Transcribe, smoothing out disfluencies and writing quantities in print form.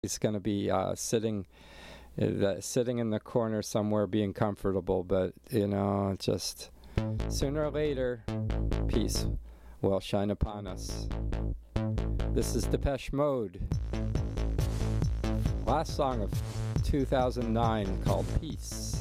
He's going to be sitting in the corner somewhere being comfortable, but just sooner or later peace will shine upon us. This is Depeche Mode, last song of 2009 called Peace.